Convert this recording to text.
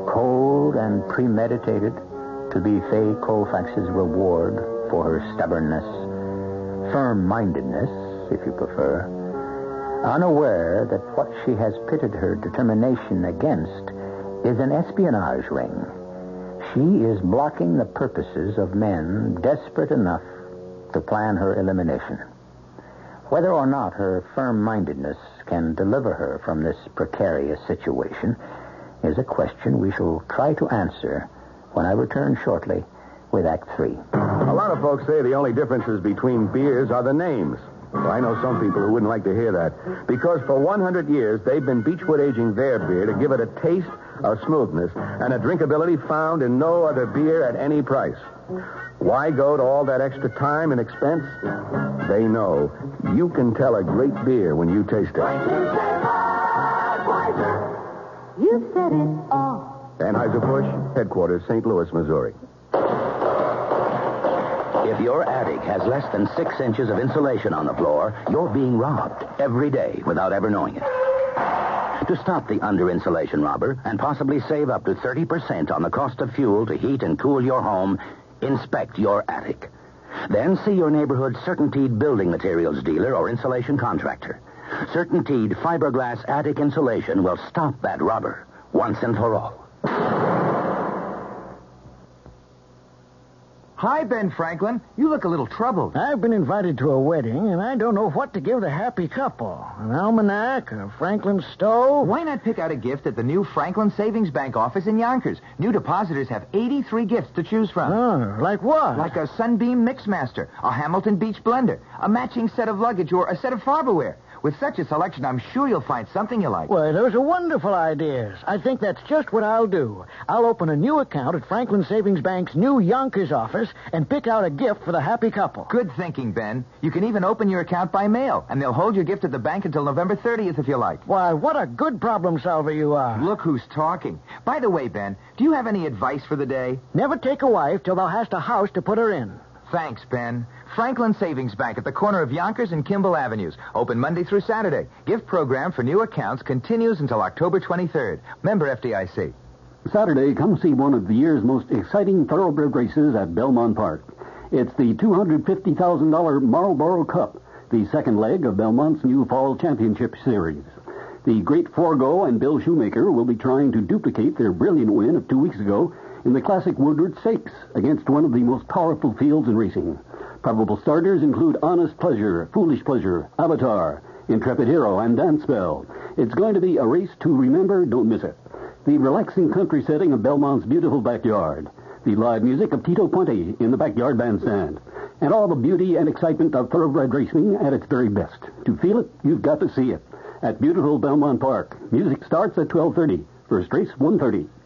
cold and premeditated to be Fay Colfax's reward for her stubbornness, firm-mindedness, if you prefer, unaware that what she has pitted her determination against is an espionage ring. She is blocking the purposes of men desperate enough to plan her elimination. Whether or not her firm-mindedness can deliver her from this precarious situation is a question we shall try to answer when I return shortly with Act 3. A lot of folks say the only differences between beers are the names. Well, I know some people who wouldn't like to hear that, because for 100 years they've been Beechwood aging their beer to give it a taste, a smoothness, and a drinkability found in no other beer at any price. Why go to all that extra time and expense? They know you can tell a great beer when you taste it. You said it all. Anheuser-Busch, headquarters, St. Louis, Missouri. If your attic has less than 6 inches of insulation on the floor, you're being robbed every day without ever knowing it. To stop the under-insulation robber and possibly save up to 30% on the cost of fuel to heat and cool your home, inspect your attic. Then see your neighborhood CertainTeed building materials dealer or insulation contractor. CertainTeed fiberglass attic insulation will stop that robber once and for all. Hi, Ben Franklin. You look a little troubled. I've been invited to a wedding, and I don't know what to give the happy couple. An almanac, a Franklin stove. Why not pick out a gift at the new Franklin Savings Bank office in Yonkers? New depositors have 83 gifts to choose from. Oh, like what? Like a Sunbeam Mixmaster, a Hamilton Beach blender, a matching set of luggage, or a set of farberware. With such a selection, I'm sure you'll find something you like. Well, those are wonderful ideas. I think that's just what I'll do. I'll open a new account at Franklin Savings Bank's new Yonkers office and pick out a gift for the happy couple. Good thinking, Ben. You can even open your account by mail, and they'll hold your gift at the bank until November 30th if you like. Why, what a good problem solver you are. Look who's talking. By the way, Ben, do you have any advice for the day? Never take a wife till thou hast a house to put her in. Thanks, Ben. Franklin Savings Bank at the corner of Yonkers and Kimball Avenues. Open Monday through Saturday. Gift program for new accounts continues until October 23rd. Member FDIC. Saturday, come see one of the year's most exciting thoroughbred races at Belmont Park. It's the $250,000 Marlboro Cup, the second leg of Belmont's new Fall Championship Series. The Great Forgo and Bill Shoemaker will be trying to duplicate their brilliant win of 2 weeks ago in the classic Woodward Stakes against one of the most powerful fields in racing. Probable starters include Honest Pleasure, Foolish Pleasure, Avatar, Intrepid Hero, and Dance Spell. It's going to be a race to remember. Don't miss it. The relaxing country setting of Belmont's beautiful backyard. The live music of Tito Puente in the backyard bandstand. And all the beauty and excitement of thoroughbred racing at its very best. To feel it, you've got to see it. At beautiful Belmont Park. Music starts at 12:30. First race, 1:30.